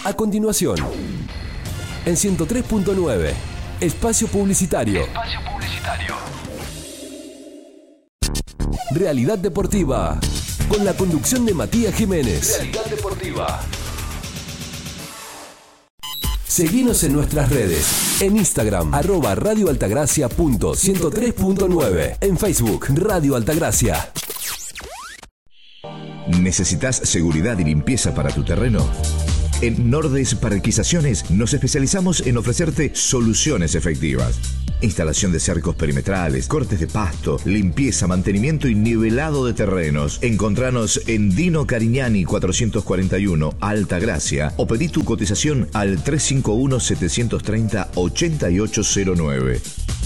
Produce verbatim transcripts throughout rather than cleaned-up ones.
A continuación, en ciento tres punto nueve, Espacio Publicitario. Espacio Publicitario. Realidad Deportiva, con la conducción de Matías Jiménez. Realidad Deportiva. Seguinos en nuestras redes. En Instagram, arroba radioaltagracia punto ciento tres punto nueve. En Facebook, Radio Altagracia. ¿Necesitas seguridad y limpieza para tu terreno? En Nordes Parquizaciones nos especializamos en ofrecerte soluciones efectivas. Instalación de cercos perimetrales, cortes de pasto, limpieza, mantenimiento y nivelado de terrenos. Encontranos en Dino Carignani cuatrocientos cuarenta y uno, Altagracia, o pedí tu cotización al tres cinco uno, siete tres cero, ocho ocho cero nueve.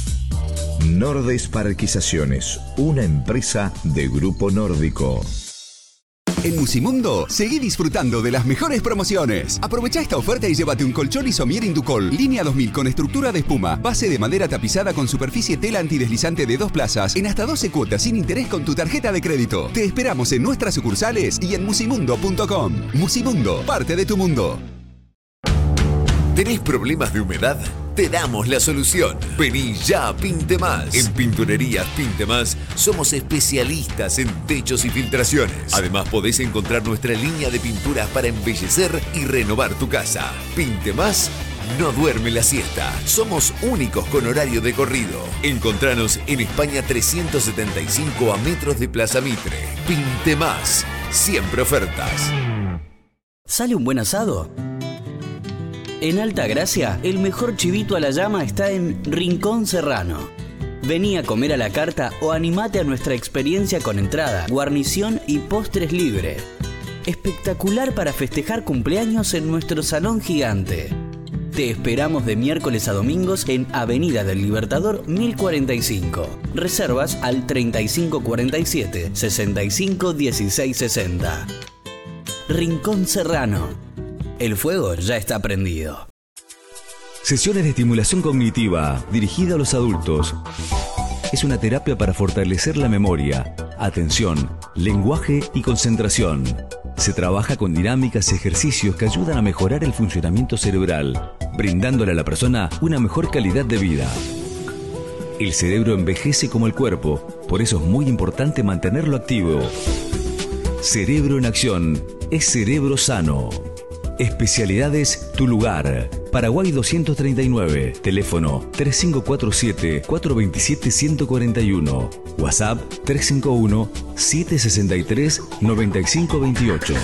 Nordes Parquizaciones, una empresa de Grupo Nórdico. En Musimundo, seguí disfrutando de las mejores promociones. Aprovecha esta oferta y llévate un colchón Isomier Inducol, línea dos mil con estructura de espuma, base de madera tapizada con superficie tela antideslizante de dos plazas, en hasta doce cuotas sin interés con tu tarjeta de crédito. Te esperamos en nuestras sucursales y en musimundo punto com. Musimundo, parte de tu mundo. ¿Tenés problemas de humedad? Te damos la solución. Vení ya a Pinte Más. En Pinturerías Pinte Más somos especialistas en techos y filtraciones. Además podés encontrar nuestra línea de pinturas para embellecer y renovar tu casa. Pinte Más no duerme la siesta. Somos únicos con horario de corrido. Encontranos en España trescientos setenta y cinco a metros de Plaza Mitre. Pinte Más. Siempre ofertas. ¿Sale un buen asado? En Altagracia, el mejor chivito a la llama está en Rincón Serrano. Vení a comer a la carta o animate a nuestra experiencia con entrada, guarnición y postres libre. Espectacular para festejar cumpleaños en nuestro salón gigante. Te esperamos de miércoles a domingos en Avenida del Libertador mil cuarenta y cinco. Reservas al treinta y cinco cuarenta y siete, sesenta y cinco dieciséis sesenta. Rincón Serrano. El fuego ya está prendido. Sesiones de estimulación cognitiva dirigida a los adultos. Es una terapia para fortalecer la memoria, atención, lenguaje y concentración. Se trabaja con dinámicas y ejercicios que ayudan a mejorar el funcionamiento cerebral, brindándole a la persona una mejor calidad de vida. El cerebro envejece como el cuerpo, por eso es muy importante mantenerlo activo. Cerebro en acción es cerebro sano. Especialidades Tu Lugar. Paraguay doscientos treinta y nueve. Teléfono tres cinco cuatro siete, cuatro dos siete, uno cero cuatro uno. WhatsApp tres cinco uno, siete seis tres, nueve cinco dos ocho.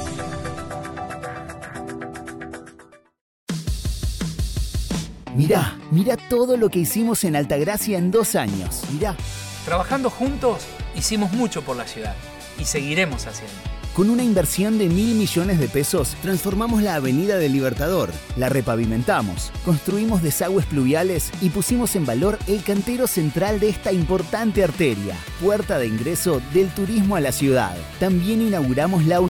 Mirá, mirá todo lo que hicimos en Altagracia en dos años. Mirá. Trabajando juntos, hicimos mucho por la ciudad y seguiremos haciendo. Con una inversión de mil millones de pesos, transformamos la Avenida del Libertador, la repavimentamos, construimos desagües pluviales y pusimos en valor el cantero central de esta importante arteria, puerta de ingreso del turismo a la ciudad. También inauguramos la